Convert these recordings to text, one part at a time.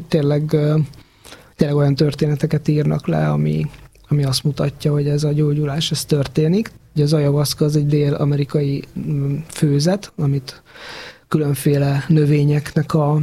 tényleg olyan történeteket írnak le, ami azt mutatja, hogy ez a gyógyulás, ez történik. Ugye az ayahuasca az egy dél-amerikai főzet, amit különféle növényeknek a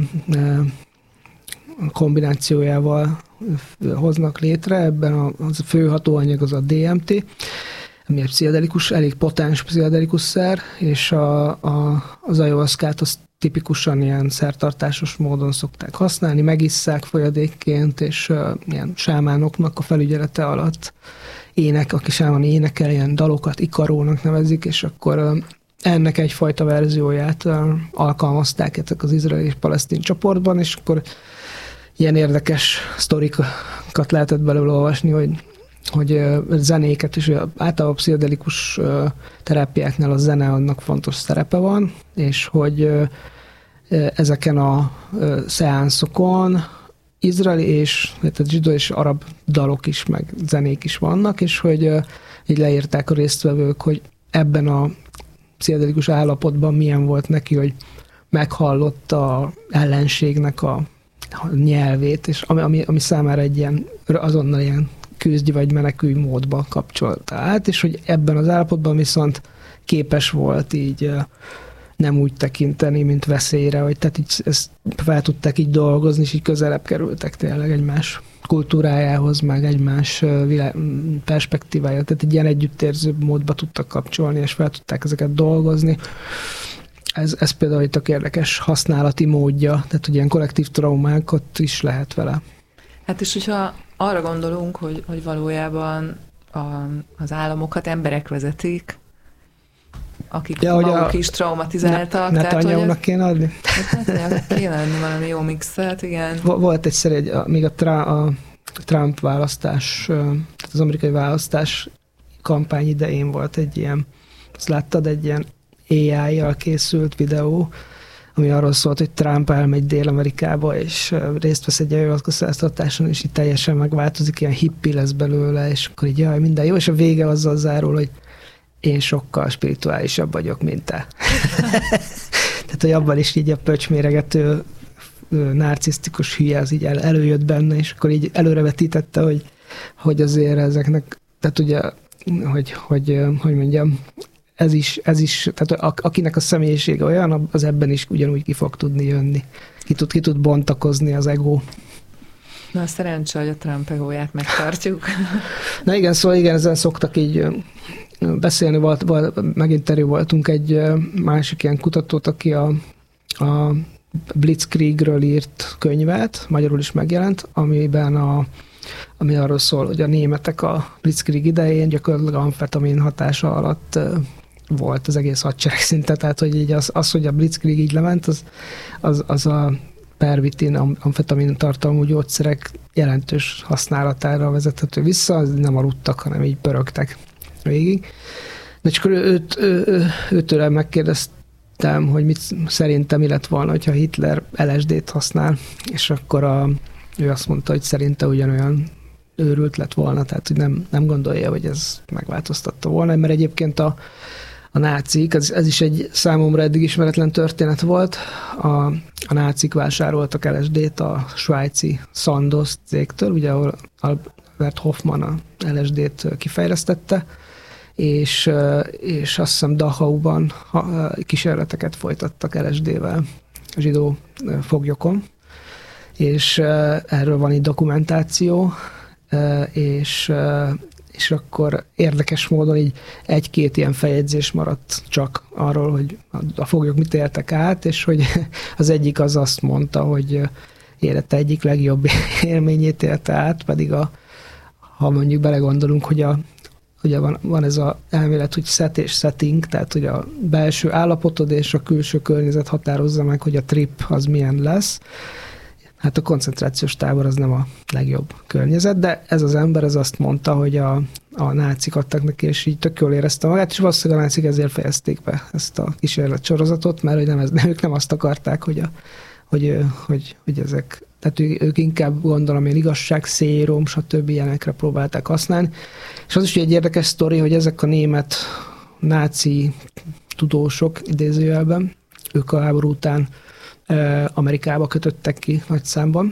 kombinációjával hoznak létre. Ebben a fő hatóanyag az a DMT, ami egy pszichedelikus, elég potens pszichedelikus szer, és az ayahuascát azt tipikusan ilyen szertartásos módon szokták használni, megisszák folyadékként, és ilyen sámánoknak a felügyelete alatt aki sámán énekel, ilyen dalokat ikarónak nevezik, és akkor ennek egyfajta verzióját alkalmazták ezek az izraeli és palesztin csoportban, és akkor ilyen érdekes sztorikat lehetett belőle olvasni, hogy zenéket is, általában pszichedelikus terápiáknál a zene annak fontos szerepe van, és hogy ezeken a szeánszokon izraeli tehát zsidó és arab dalok is, meg zenék is vannak, és hogy így leírták a résztvevők, hogy ebben a pszichedelikus állapotban milyen volt neki, hogy meghallotta a ellenségnek a nyelvét, és ami számára egy ilyen azonnal ilyen küzdj vagy menekülj módba kapcsolta át, és hogy ebben az állapotban viszont képes volt így nem úgy tekinteni, mint veszélyre, hogy tehát így ezt fel tudták így dolgozni, és így közelebb kerültek tényleg egymás kultúrájához, meg egymás perspektívája, tehát egy ilyen együttérző módba tudtak kapcsolni, és fel tudták ezeket dolgozni. Ez például egy tök érdekes használati módja, tehát hogy ilyen kollektív traumákat is lehet vele. Hát és hogyha arra gondolunk, hogy valójában az államokat emberek vezetik, akik maguk is traumatizáltak. Netanyahu-nak kéne adni? Netanyahu-nak kéne adni valami jó mixet, igen. Volt egyszer még a Trump választás, tehát az amerikai választás kampány idején volt egy ilyen, azt láttad, egy ilyen AI-jal készült videó, ami arról szólt, hogy Trump elmegy Dél-Amerikába, és részt vesz egy ayahuasca-szertartáson, és így teljesen megváltozik, ilyen hippi lesz belőle, és akkor így jaj, minden jó, és a vége azzal zárul, hogy én sokkal spirituálisabb vagyok, mint te. Tehát, hogy abban is így a pöcsméregető, narcisztikus hülye az így előjött benne, és akkor így előrevetítette, hogy azért ezeknek, tehát ugye, hogy mondjam, ez is, tehát akinek a személyisége olyan, az ebben is ugyanúgy ki fog tudni jönni. Ki tud bontakozni az ego. Na, szerencsé, hogy a Trump egóját megtartjuk. Na igen, szóval igen, ezen szoktak így beszélni, meginterjú voltunk egy másik ilyen kutatót, aki a Blitzkriegről írt könyvet, magyarul is megjelent, ami arról szól, hogy a németek a Blitzkrieg idején gyakorlatilag amfetamin hatása alatt volt az egész hadsereg szinte, tehát hogy így hogy a Blitzkrieg így lement, az a pervitin, amfetamin tartalmú gyógyszerek jelentős használatára vezethető vissza, nem aludtak, hanem így pörögtek végig. De csak őtől megkérdeztem, hogy szerintem mi lett volna, hogyha Hitler LSD-t használ, és akkor ő azt mondta, hogy szerinte ugyanolyan őrült lett volna, tehát hogy nem gondolja, hogy ez megváltoztatta volna, mert egyébként a nácik, ez is egy számomra eddig ismeretlen történet volt, a nácik vásároltak LSD-t a svájci Sandoz cégtől, ugye ahol Albert Hoffman a LSD-t kifejlesztette, és azt hiszem Dachauban kísérleteket folytattak LSD-vel a zsidó foglyokon, és erről van itt dokumentáció, és akkor érdekes módon így egy-két ilyen feljegyzés maradt csak arról, hogy a foglyok mit éltek át, és hogy az egyik az azt mondta, hogy élete egyik legjobb élményét élte át, pedig ha mondjuk belegondolunk, hogy ugye van ez az elmélet, hogy set és setting, tehát hogy a belső állapotod és a külső környezet határozza meg, hogy a trip az milyen lesz. Hát a koncentrációs tábor az nem a legjobb környezet, de ez az ember ez azt mondta, hogy a nácik adtak neki, és így tök jól érezte magát, és valószínűleg a nácik ezért fejezték be ezt a kísérletsorozatot, mert hogy ők nem azt akarták, hogy ezek, tehát ők inkább gondolom ilyen igazság, szérum, stb. Ilyenekre próbálták használni. És az is egy érdekes sztori, hogy ezek a német náci tudósok idézőjelben, ők a háború után Amerikába kötöttek ki nagy számban,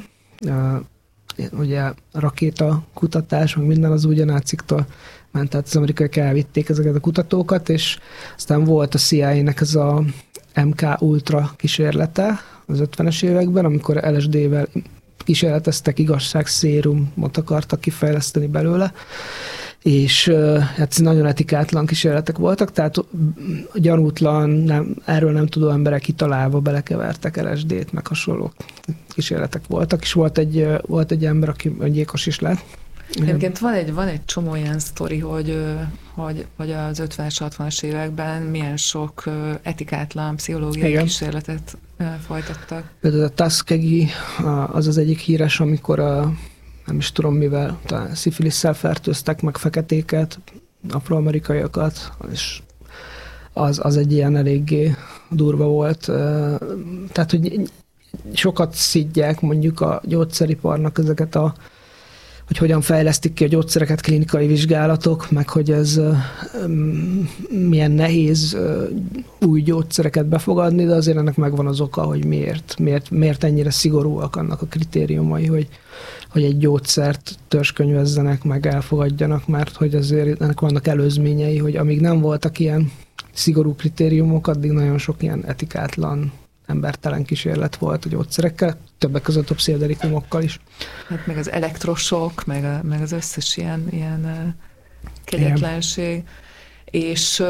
ugye rakéta kutatás, meg minden az ugye náciktól ment, tehát az amerikaiak elvitték ezeket a kutatókat, és aztán volt a CIA-nek ez a MK Ultra kísérlete az 50-es években, amikor LSD-vel kísérleteztek, igazságszérumot akartak kifejleszteni belőle, és hát nagyon etikátlan kísérletek voltak, tehát gyanútlan, erről nem tudó emberek kitalálva belekevertek LSD-t, meg hasonló kísérletek voltak, és volt egy ember, aki öngyilkos is lett. Egyébként van egy csomó ilyen sztori, hogy az 50-es, 60-as években milyen sok etikátlan pszichológiai kísérletet folytattak. Például a Tuskegee az egyik híres, amikor nem is tudom mivel, szifilisszel fertőztek meg feketéket, afroamerikaiakat, és az egy ilyen eléggé durva volt. Tehát, hogy sokat szidják mondjuk a gyógyszeriparnak ezeket hogy hogyan fejlesztik ki a gyógyszereket, klinikai vizsgálatok, meg hogy ez milyen nehéz új gyógyszereket befogadni, de azért ennek megvan az oka, hogy miért ennyire szigorúak annak a kritériumai, hogy egy gyógyszert törzskönyvezzenek, meg elfogadjanak, mert hogy azért ennek vannak előzményei, hogy amíg nem voltak ilyen szigorú kritériumok, addig nagyon sok ilyen etikátlan, embertelen kísérlet volt a gyógyszerekkel, többek között a pszichodelikumokkal is. Hát meg az elektrosok, meg az összes ilyen kegyetlenség. Igen. És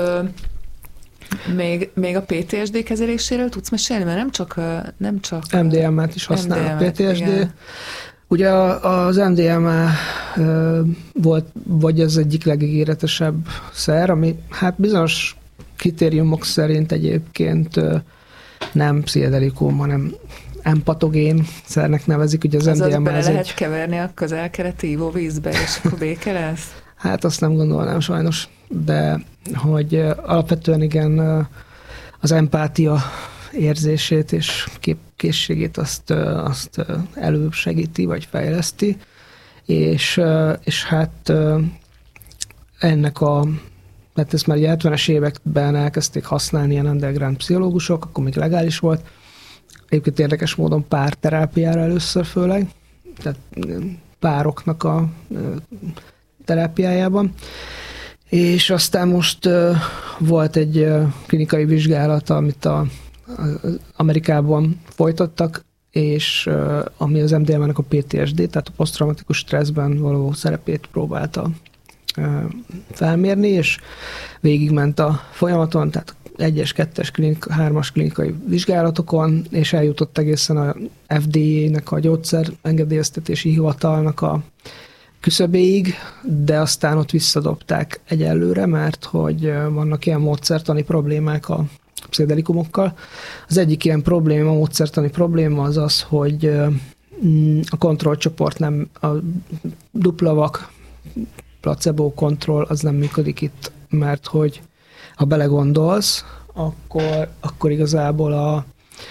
még a PTSD kezeléséről tudsz mesélni, mert nem csak MDMA-t is használ a PTSD. Igen. Ugye az MDMA volt, vagy az egyik legígéretesebb szer, ami hát bizonyos kritériumok szerint egyébként nem pszichedelikum, hanem empatogén szernek nevezik, ugye az MDMA bele lehet keverni a közel-keleti ivóvízbe, és akkor béke lesz? Hát azt nem gondolnám sajnos, de hogy alapvetően igen, az empátia érzését és készségét azt elősegíti, vagy fejleszti, és hát ennek mert ezt már 70-es években elkezdték használni ilyen underground pszichológusok, akkor még legális volt. Egyébként érdekes módon párterápiára először főleg, tehát pároknak a terápiájában. És aztán most volt egy klinikai vizsgálat, amit Amerikában folytattak, és ami az MDMA-nak a PTSD, tehát a poszttraumatikus stresszben való szerepét próbálta felmérni, és végigment a folyamaton, tehát 1-es, 2-es, 3-as klinikai vizsgálatokon, és eljutott egészen a FDA-nek, a gyógyszerengedélyeztetési hivatalnak a küszöbéig, de aztán ott visszadobták egyelőre, mert hogy vannak ilyen módszertani problémák a pszichodelikumokkal. Az egyik ilyen probléma, módszertani probléma az az, hogy a kontrollcsoport nem, a duplavak, placebo kontroll az nem működik itt, mert hogy ha belegondolsz, akkor igazából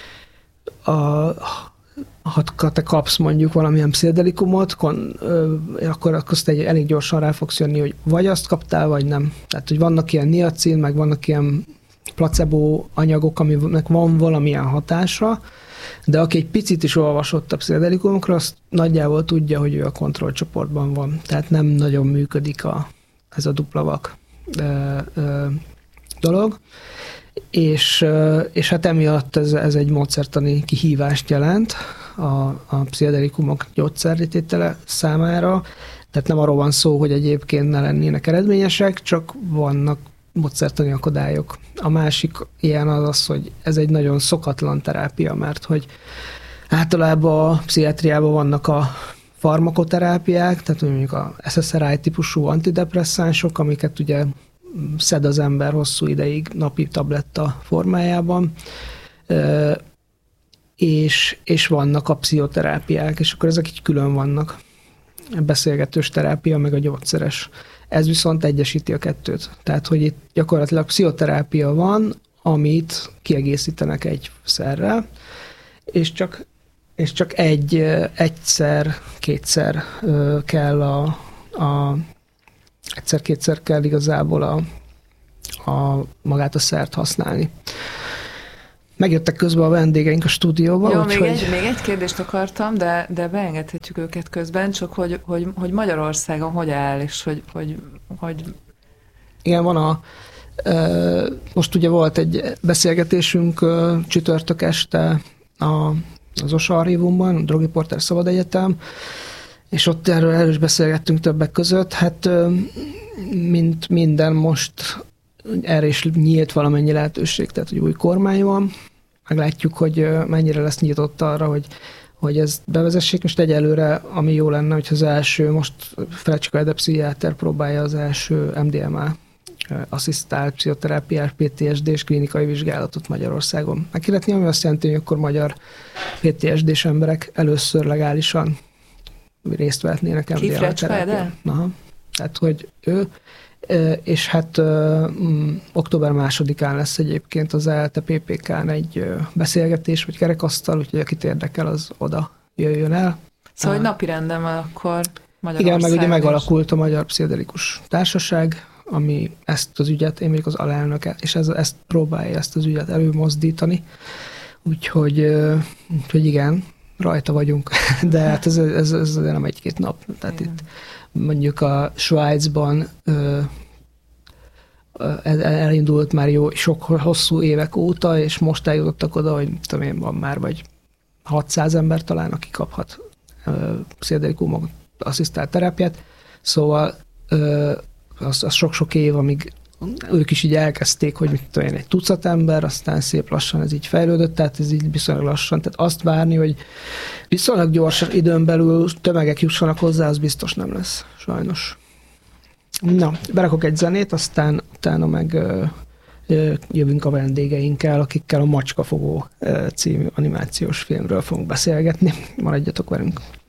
ha te kapsz mondjuk valamilyen pszichodelikumot, akkor azt elég gyorsan rá fogsz jönni, hogy vagy azt kaptál, vagy nem. Tehát, hogy vannak ilyen niacin, meg vannak ilyen placebo anyagok, aminek van valamilyen hatása, de aki egy picit is olvasott a pszichodelikumokra, azt nagyjából tudja, hogy ő a kontrollcsoportban van. Tehát nem nagyon működik ez a duplavak dolog. És hát emiatt ez egy módszertani kihívást jelent a pszichodelikumok gyógyszertétele számára. Tehát nem arról van szó, hogy egyébként ne lennének eredményesek, csak vannak módszertani akadályok. A másik ilyen az, hogy ez egy nagyon szokatlan terápia, mert hogy általában a pszichiátriában vannak a farmakoterápiák, tehát mondjuk a SSRI típusú antidepresszánsok, amiket ugye szed az ember hosszú ideig napi tabletta formájában, és vannak a pszichoterápiák, és akkor ezek így külön vannak. A beszélgetős terápia, meg a gyógyszeres. Ez viszont egyesíti a kettőt. Tehát, hogy itt gyakorlatilag pszichoterápia van, amit kiegészítenek egy szerrel, és csak egyszer-kétszer kell egyszer-kétszer kell igazából magát a szert használni. Megjöttek közben a vendégeink a stúdióba. Jó, még egy kérdést akartam, de beengedhetjük őket közben, csak hogy Magyarországon hogy áll, és hogy... Igen, van most ugye volt egy beszélgetésünk csütörtök este az OSA Archívumban, a Drogi Porter Szabad Egyetem, és ott erről is beszélgettünk többek között. Hát mint minden most erre is nyílt valamennyi lehetőség, tehát hogy új kormány van. Meglátjuk, hogy mennyire lesz nyitott arra, hogy ezt bevezessék. Most egyelőre, ami jó lenne, hogy az első, most Frecska Ede pszichiáter próbálja az első MDMA asszisztált pszichoterápiás PTSD-s klinikai vizsgálatot Magyarországon meghirdetni, ami azt jelenti, hogy akkor magyar PTSD-s emberek először legálisan részt vehetnének MDMA terápián. Tehát, hogy ő, és hát október 2-án lesz egyébként az ELTE PPK-n egy beszélgetés, vagy kerekasztal, úgyhogy akit érdekel, az oda jöjjön el. Szóval, hogy napirenden van akkor Magyarországon. Igen, meg ugye megalakult a Magyar Pszichedelikus Társaság, ami ezt az ügyet, én vagyok az alelnöke, és ezt próbálja ezt az ügyet előmozdítani. Úgyhogy igen, rajta vagyunk, de hát ez nem egy-két nap. Tehát itt mondjuk a Svájcban elindult már sok hosszú évek óta, és most eljutottak oda, hogy tudom én, van már vagy 600 ember talán, aki kaphat pszichedelikumok asszisztált terápiát. Szóval az sok-sok év, amíg ők is így elkezdték, hogy mit tudom én, egy tucat ember, aztán szép lassan ez így fejlődött, tehát ez így viszonylag lassan. Tehát azt várni, hogy viszonylag gyors időn belül tömegek jussanak hozzá, az biztos nem lesz, sajnos. Na, berakok egy zenét, aztán utána meg jövünk a vendégeinkkel, akikkel a Macskafogó című animációs filmről fogunk beszélgetni. Maradjatok velünk!